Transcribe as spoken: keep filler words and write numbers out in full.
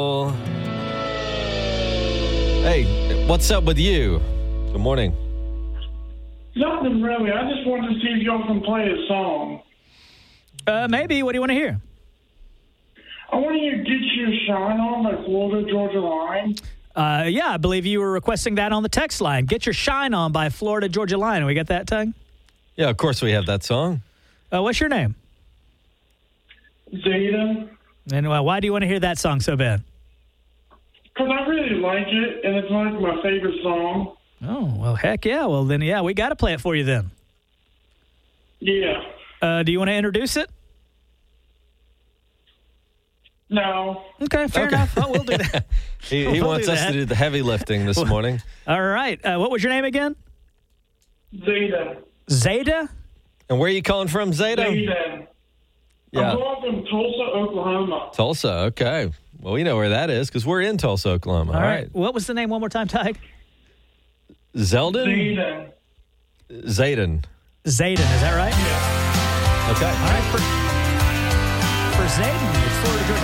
Hey, what's up with you? Good morning. Nothing really. I just wanted to see if y'all can play a song. Uh, maybe. What do you want to hear? I want to hear Get Your Shine On by Florida Georgia Line. Uh, yeah, I believe you were requesting that on the text line. Get Your Shine On by Florida Georgia Line. We got that, Tug? Yeah, of course we have that song. Uh, what's your name? Zeta. And uh, why do you want to hear that song so bad? Because I really like it, and it's like my favorite song. Oh, well, heck yeah. Well, then, yeah, we got to play it for you then. Yeah. Uh, do you want to introduce it? No. Okay, fair Okay. enough. Well, we'll do that. He, he We'll wants do us that. to do the heavy lifting this morning. All right. Uh, what was your name again? Zeta. Zeta? And where are you calling from, Zeta? Zeta. Yeah. I'm calling from Tulsa, Oklahoma. Tulsa, okay. Well, we know where that is because we're in Tulsa, Oklahoma. All All right. right. What was the name one more time, Tyke? Zeldin? Zeta. Zayden. Zayden, is that right? Yeah. Okay. All right. For, for Zayden, it's Florida Georgia